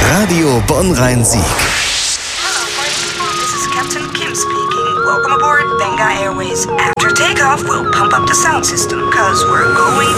Radio Bonn-Rhein-Sieg. Hello, party. This is Captain Kim speaking. Welcome aboard Benga Airways. After takeoff, we'll pump up the sound system, cause we're going